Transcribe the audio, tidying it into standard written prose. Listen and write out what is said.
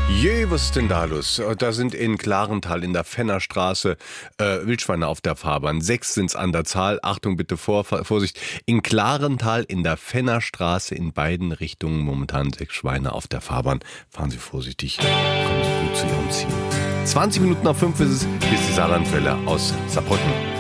Je, was ist denn da los? Da sind in Klarental in der Fennerstraße Wildschweine auf der Fahrbahn. 6 sind's an der Zahl. Achtung bitte, Vorsicht. In Klarental in der Fennerstraße in beiden Richtungen momentan 6 Schweine auf der Fahrbahn. Fahren Sie vorsichtig, kommen Sie gut zu Ihrem Ziel. 20 Minuten nach 5 ist es, hier ist die Saarlandwelle aus Saarbrücken.